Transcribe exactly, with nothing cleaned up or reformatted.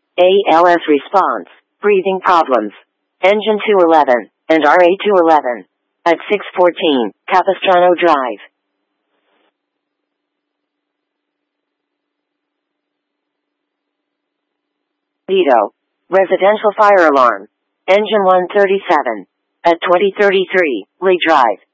A L S response, breathing problems. Engine two eleven, and R A two eleven. At six fourteen, Capistrano Drive. Vito. Residential fire alarm. Engine one thirty-seven. At twenty thirty-three, Lee Drive.